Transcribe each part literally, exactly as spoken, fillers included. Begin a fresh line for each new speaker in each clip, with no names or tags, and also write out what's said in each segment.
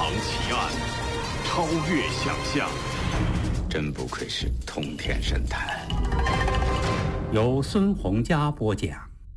藏奇案，超越想象。
真不愧是通天神探。
由孙洪佳播讲。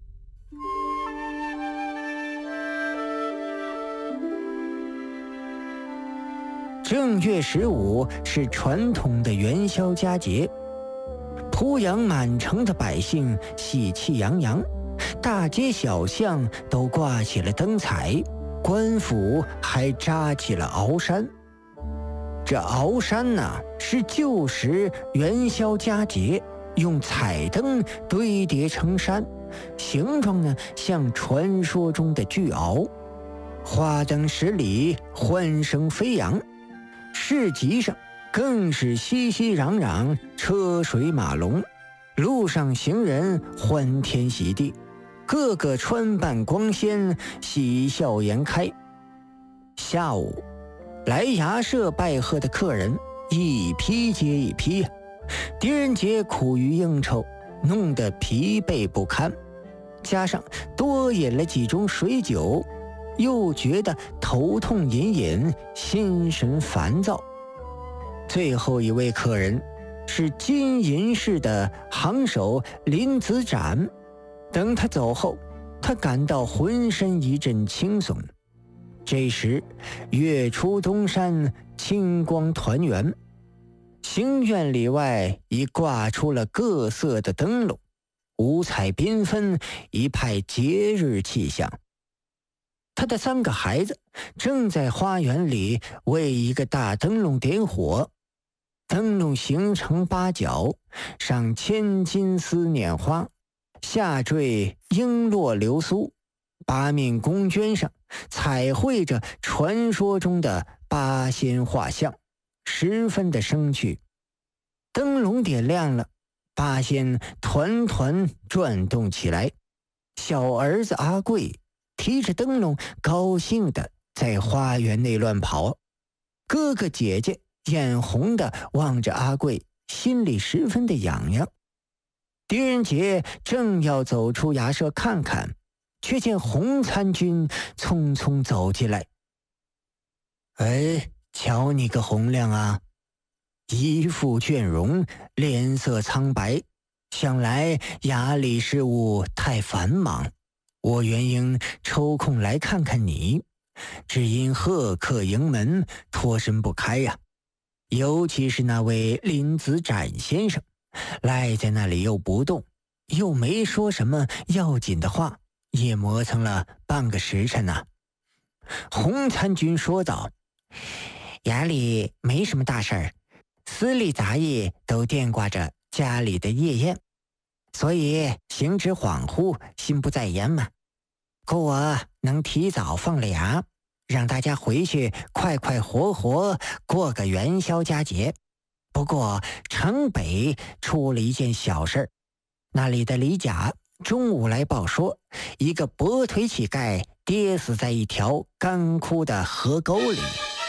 正月十五是传统的元宵佳节，濮阳满城的百姓喜气洋洋，大街小巷都挂起了灯彩，官府还扎起了鳌山。这鳌山呢，是旧时元宵佳节用彩灯堆叠成山，形状呢像传说中的巨鳌，花灯十里，欢声飞扬。市集上更是熙熙攘攘，车水马龙，路上行人欢天喜地，个个穿扮光鲜，喜笑颜开。下午来衙舍拜贺的客人一批接一批，狄仁杰苦于应酬，弄得疲惫不堪，加上多饮了几盅水酒，又觉得头痛隐隐，心神烦躁。最后一位客人是金银市的行首林子展，等他走后，他感到浑身一阵轻松。这时月出东山，清光团圆，行院里外已挂出了各色的灯笼，五彩缤纷，一派节日气象。他的三个孩子正在花园里为一个大灯笼点火，灯笼形成八角，上千金丝捻花，下坠璎珞流苏，八面宫绢上彩绘着传说中的八仙画像，十分的生趣。灯笼点亮了，八仙团团转动起来，小儿子阿贵提着灯笼高兴地在花园内乱跑，哥哥姐姐眼红地望着阿贵，心里十分的痒痒。狄仁杰正要走出衙舍看看，却见洪参军匆匆走进来。哎，瞧你个洪亮啊，衣服倦容，脸色苍白，想来衙里事务太繁忙，我原应抽空来看看你，只因贺客迎门，脱身不开呀、啊。尤其是那位林子展先生，赖在那里又不动，又没说什么要紧的话，也磨蹭了半个时辰呢、啊。洪参军说道：衙里没什么大事儿，私立杂役都惦挂着家里的夜宴，所以行止恍惚，心不在焉嘛。可我能提早放了衙，让大家回去快快活活过个元宵佳节。不过城北出了一件小事，那里的李甲中午来报说，一个跛腿乞丐跌死在一条干枯的河沟里。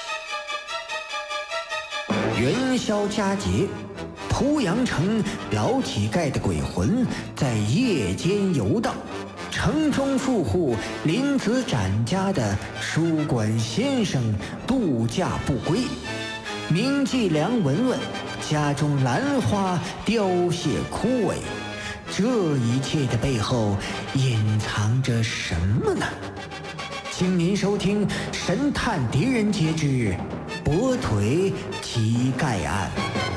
元宵佳节，濮阳城老乞丐的鬼魂在夜间游荡，城中富户林子展家的书馆先生度假不归，名妓梁文文家中兰花凋谢枯萎，这一切的背后隐藏着什么呢？请您收听《神探狄仁杰之跛腿乞丐案》。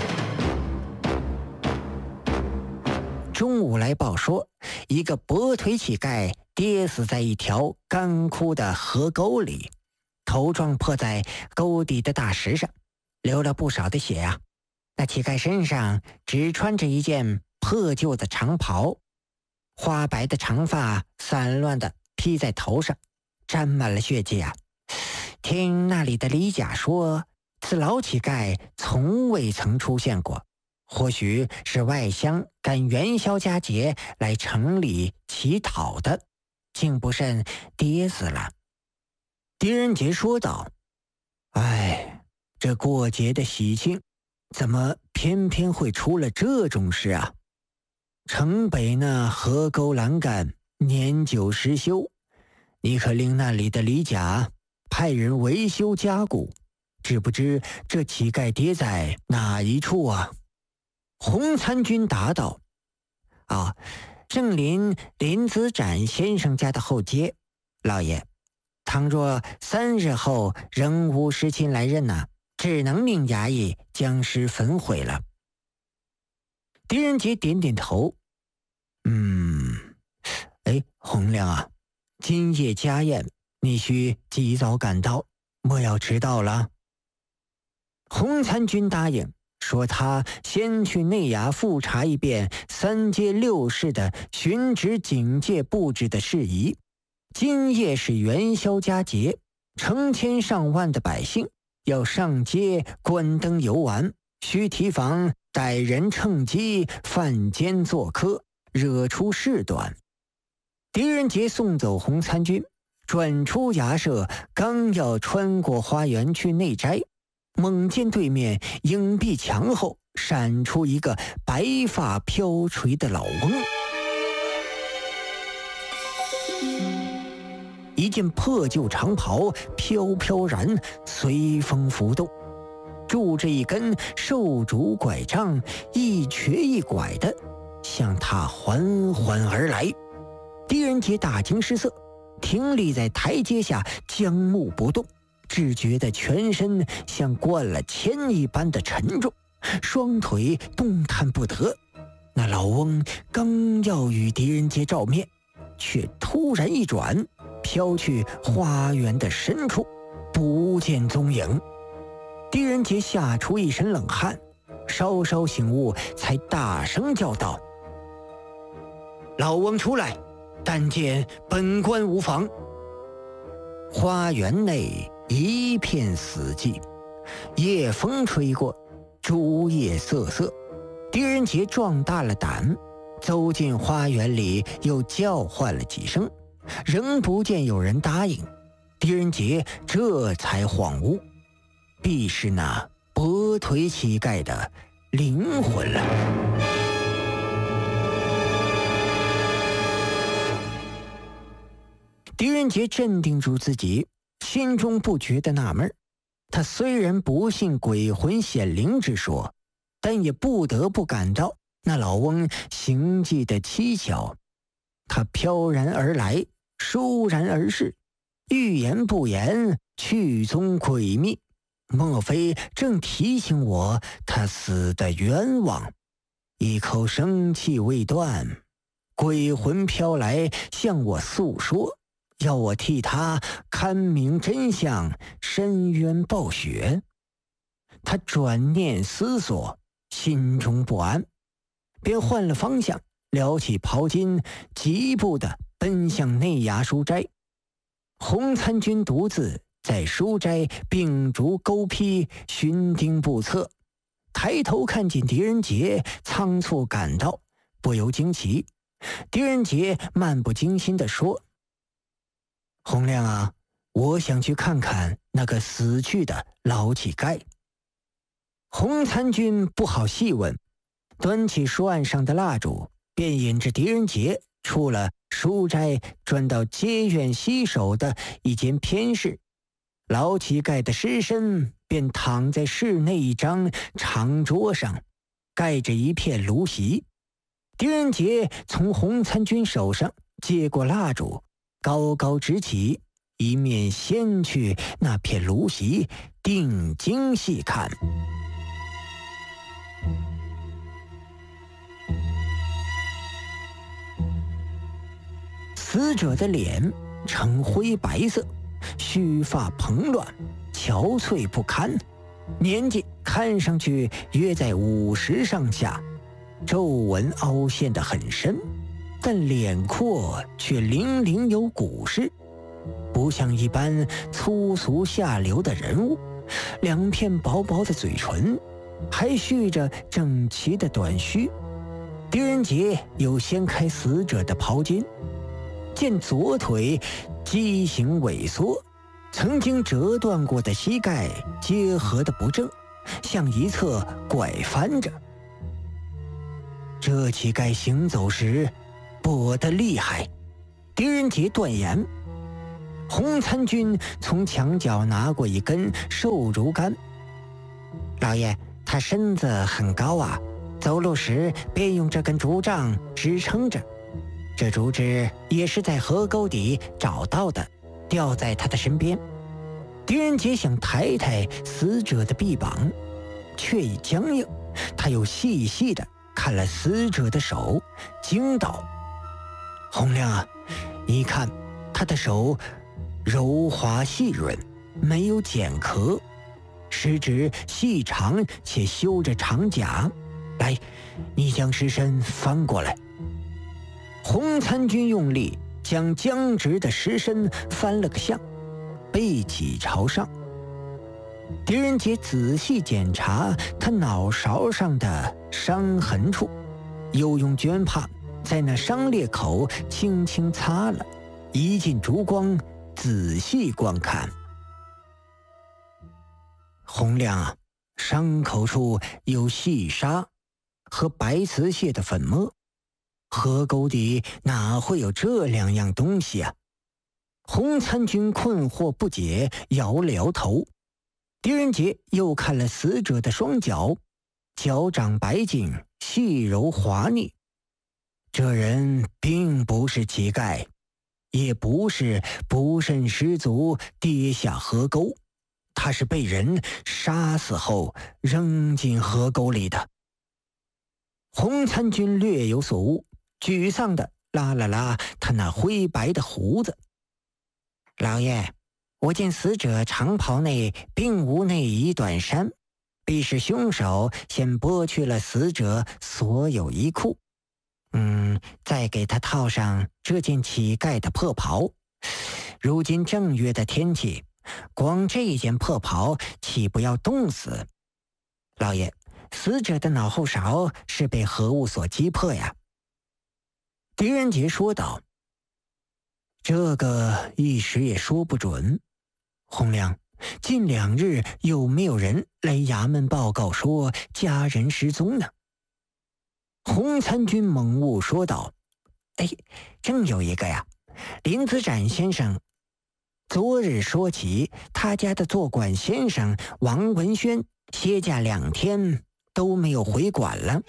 中午来报说，一个跛腿乞丐跌死在一条干枯的河沟里，头撞破在沟底的大石上，流了不少的血啊。那乞丐身上只穿着一件破旧的长袍，花白的长发散乱地披在头上，沾满了血迹啊。听那里的李甲说，此老乞丐从未曾出现过，或许是外乡赶元宵佳节来城里乞讨的，竟不慎跌死了。狄仁杰说道：哎，这过节的喜庆，怎么偏偏会出了这种事啊？城北那河沟栏杆年久失修，你可令那里的李甲派人维修家谷，只不知这乞丐跌在哪一处啊？洪参军答道：啊，正临林子展先生家的后街，老爷，倘若三日后仍无实亲来认呐、啊，只能命衙役将尸焚毁了。狄仁杰点点头，嗯，哎，洪亮啊，今夜家宴，你需及早赶到，莫要迟到了。洪参军答应，说他先去内衙复查一遍三街六市的巡职警戒布置的事宜。今夜是元宵佳节，成千上万的百姓要上街观灯游玩，需提防歹人趁机犯奸作科，惹出事端。狄仁杰送走洪参军，转出衙舍，刚要穿过花园去内斋，猛见对面影壁墙后闪出一个白发飘垂的老翁，一件破旧长袍飘飘然随风浮动，拄着一根瘦竹拐杖，一瘸一拐的向他缓缓而来。狄仁杰大惊失色，停立在台阶下，僵木不动，只觉得全身像灌了铅一般的沉重，双腿动弹不得。那老翁刚要与狄仁杰照面，却突然一转，飘去花园的深处，不见踪影。狄仁杰吓出一身冷汗，稍稍醒悟，才大声叫道：老翁出来，但见本官无妨。花园内一片死寂，夜风吹过，竹叶瑟瑟。狄仁杰壮大了胆，走进花园里，又叫唤了几声，仍不见有人答应。狄仁杰这才恍悟，必是那跛腿乞丐的灵魂了。狄仁杰镇定住自己，心中不觉得纳闷。他虽然不信鬼魂显灵之说，但也不得不感到那老翁行迹的蹊跷。他飘然而来，倏然而逝，欲言不言，去踪诡秘，莫非正提醒我他死的冤枉？一口生气未断，鬼魂飘来向我诉说，要我替他勘明真相，伸冤报雪。他转念思索，心中不安，便换了方向，撩起袍襟，疾步地奔向内衙书斋。洪参军独自在书斋秉烛钩劈，巡盯不测，抬头看见狄仁杰仓促赶到，不由惊奇。狄仁杰漫不经心地说：洪亮啊，我想去看看那个死去的老乞丐。洪参军不好细问，端起书案上的蜡烛，便引着狄仁杰出了书斋，转到街院西首的一间偏室。老乞丐的尸身便躺在室内一张长桌上，盖着一片芦席。狄仁杰从洪参军手上接过蜡烛，高高直起，一面掀去那片芦席，定睛细看。死者的脸呈灰白色，须发蓬乱，憔悴不堪，年纪看上去约在五十上下，皱纹凹陷得很深，但脸廓却零零有古式，不像一般粗俗下流的人物。两片薄薄的嘴唇，还蓄着整齐的短须。狄仁杰又掀开死者的袍襟，见左腿畸形萎缩，曾经折断过的膝盖结合的不正，向一侧拐翻着。这乞丐行走时跛得厉害，狄仁杰断言。 洪参军从墙角拿过一根瘦竹竿。老爷，他身子很高啊，走路时便用这根竹杖支撑着。这竹枝也是在河沟底找到的，吊在他的身边。狄仁杰想抬抬死者的臂膀，却已僵硬。他又细细地看了死者的手，惊道：洪亮啊，你看他的手柔滑细润，没有茧壳，食指细长且修着长甲。来，你将尸身翻过来。洪参军用力将僵直的尸身翻了个相，背脊朝上。狄仁杰仔细检查他脑勺上的伤痕处，又用绢帕在那伤裂口轻轻擦了，移进烛光仔细观看。洪亮啊，伤口处有细沙和白瓷蟹的粉末，河沟底哪会有这两样东西啊？洪参军困惑不解，摇了摇头。狄仁杰又看了死者的双脚，脚掌白净，细柔滑腻。这人并不是乞丐，也不是不慎失足跌下河沟，他是被人杀死后扔进河沟里的。洪参军略有所悟，沮丧地拉了拉他那灰白的胡子。老爷，我见死者长袍内并无内衣短衫，必是凶手先剥去了死者所有衣裤，嗯，再给他套上这件乞丐的破袍。如今正月的天气，光这件破袍岂不要冻死？老爷，死者的脑后勺是被何物所击破呀？狄仁杰说道。这个一时也说不准。洪亮，近两日有没有人来衙门报告说家人失踪呢？洪参军猛悟说道：哎，正有一个呀，林子展先生昨日说起，他家的做馆先生王文轩歇假两天都没有回馆了。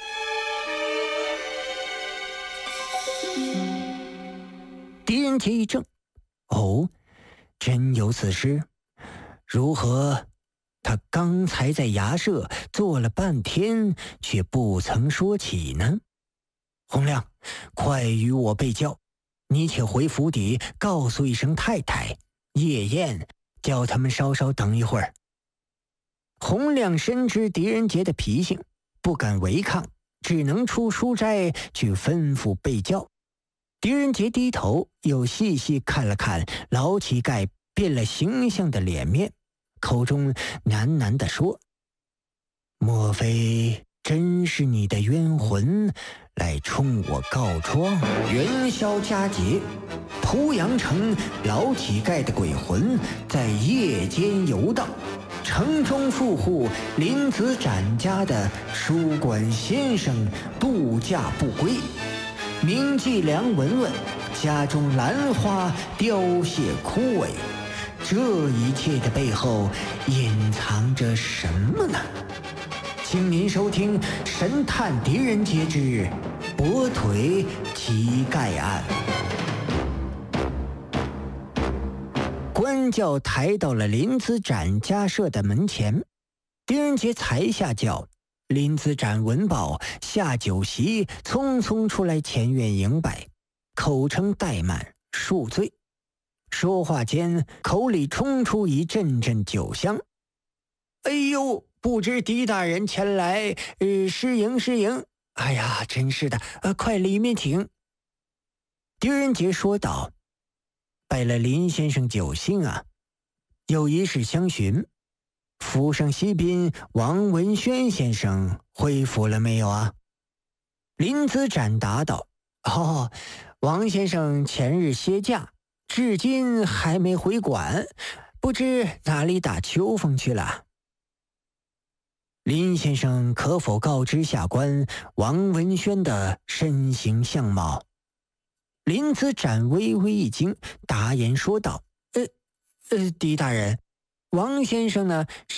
狄仁杰一怔，哦，真有此事？如何他刚才在衙舍坐了半天，却不曾说起呢？洪亮，快与我备教，你且回府邸告诉一声太太，夜宴叫他们稍稍等一会儿。洪亮深知狄仁杰的脾性，不敢违抗，只能出书斋去吩咐备教。狄仁杰低头又细细看了看老乞丐变了形象的脸面，口中喃喃地说：莫非真是你的冤魂来冲我告状？元宵佳节，濮阳城老乞丐的鬼魂在夜间游荡，城中富户林子展家的书馆先生度假不归，名妓梁文文家中兰花凋谢枯萎，这一切的背后隐藏着什么呢？请您收听《神探狄仁杰之跛腿乞丐案》。官轿抬到了林子展家舍的门前，狄仁杰才下轿，林子展闻报，下酒席，匆匆出来前院迎拜，口称怠慢，恕罪。说话间，口里冲出一阵阵酒香。哎呦，不知狄大人前来，呃，失迎失迎。哎呀，真是的，呃，快里面请。狄仁杰说道：拜了林先生酒兴啊，有一事相询，府上西宾王文轩先生回府了没有啊？林子展答道：哦，王先生前日歇假，至今还没回馆，不知哪里打秋风去了。林先生可否告知下官王文轩的身形相貌？林子展微微一惊，答言说道：呃， 呃，狄大人，王先生呢